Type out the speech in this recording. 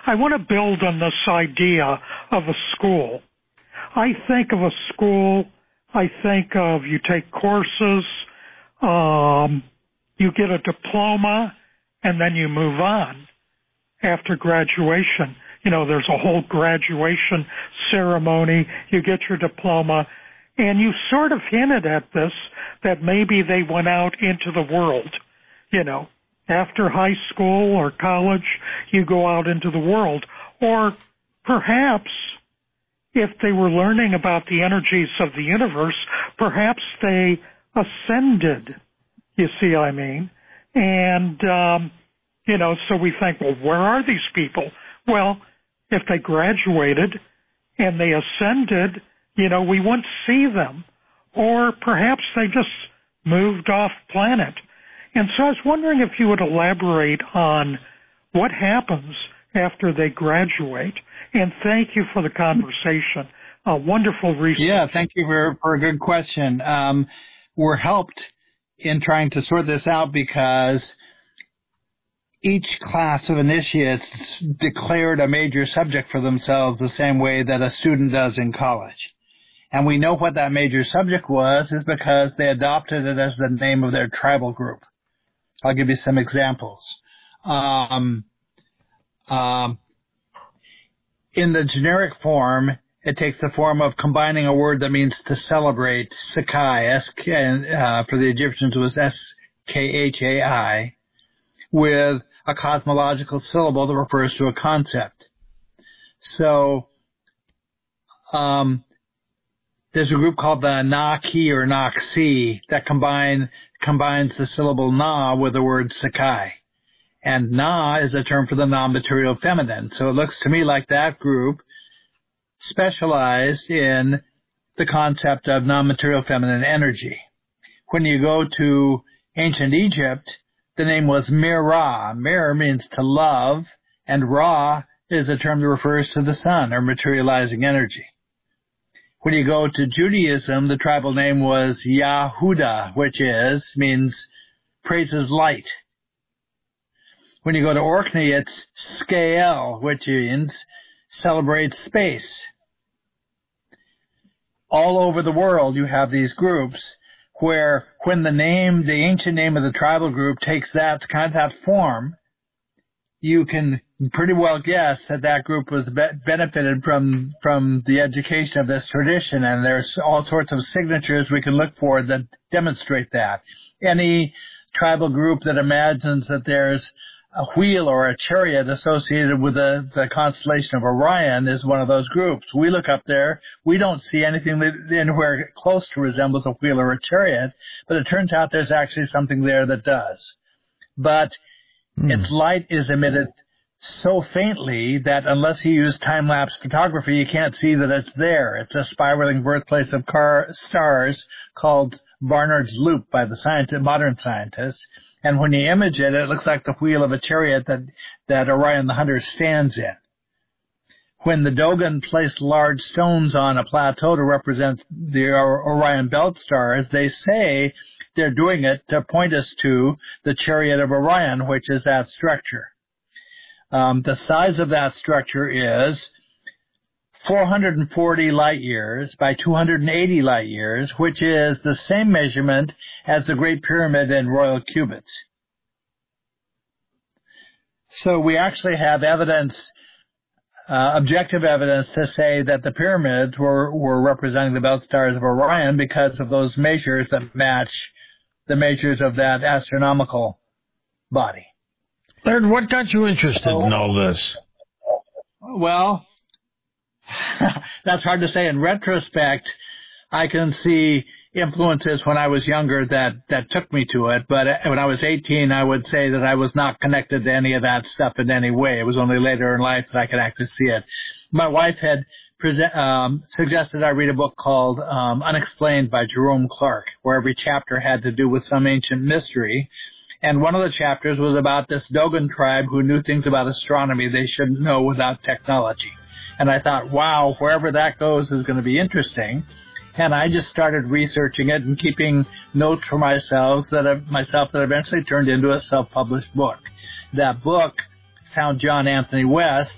I want to build on this idea of a school. I think of a school, I think of you take courses, you get a diploma, and then you move on after graduation. You know, there's a whole graduation ceremony, you get your diploma, and you sort of hinted at this, that maybe they went out into the world, you know. After high school or college, you go out into the world. Or perhaps, if they were learning about the energies of the universe, perhaps they ascended, you see what I mean? And, you know, so we think, well, where are these people? Well, if they graduated and they ascended, you know, we wouldn't see them. Or perhaps they just moved off planet. And so I was wondering if you would elaborate on what happens after they graduate. And thank you for the conversation. Wonderful research. Yeah, thank you for a good question. We're helped in trying to sort this out because each class of initiates declared a major subject for themselves the same way that a student does in college. And we know what that major subject was is because they adopted it as the name of their tribal group. I'll give you some examples. In the generic form, it takes the form of combining a word that means to celebrate, Sakai, for the Egyptians was S-K-H-A-I, with a cosmological syllable that refers to a concept. So there's a group called the Na-Ki or Naxi that combines the syllable Na with the word Sakai. And Na is a term for the non-material feminine. So it looks to me like that group specialized in the concept of non-material feminine energy. When you go to ancient Egypt, the name was Mir-Ra. Mir means to love, and Ra is a term that refers to the sun or materializing energy. When you go to Judaism, the tribal name was Yahuda, which means praises light. When you go to Orkney, it's Skael, which means celebrates space. All over the world, you have these groups where when the ancient name of the tribal group takes that form, you can pretty well guess that group was benefited from the education of this tradition, and there's all sorts of signatures we can look for that demonstrate that. Any tribal group that imagines that there's a wheel or a chariot associated with the constellation of Orion is one of those groups. We look up there, we don't see anything anywhere close to resembles a wheel or a chariot, but it turns out there's actually something there that does. But its light is emitted so faintly that unless you use time-lapse photography, you can't see that it's there. It's a spiraling birthplace of stars called Barnard's Loop by the modern scientists. And when you image it, it looks like the wheel of a chariot that Orion the Hunter stands in. When the Dogon placed large stones on a plateau to represent the Orion belt stars, they say they're doing it to point us to the chariot of Orion, which is that structure. The size of that structure is 440 light years by 280 light years, which is the same measurement as the Great Pyramid in royal cubits. So we actually have evidence, objective evidence to say that the pyramids were representing the belt stars of Orion because of those measures that match the measures of that astronomical body. Laird, what got you interested in all this? Well, that's hard to say. In retrospect, I can see influences when I was younger that took me to it. But when I was 18, I would say that I was not connected to any of that stuff in any way. It was only later in life that I could actually see it. My wife had suggested I read a book called Unexplained by Jerome Clark, where every chapter had to do with some ancient mystery. And one of the chapters was about this Dogon tribe who knew things about astronomy they shouldn't know without technology. And I thought, wow, wherever that goes is going to be interesting. And I just started researching it and keeping notes for myself that eventually turned into a self-published book. That book found John Anthony West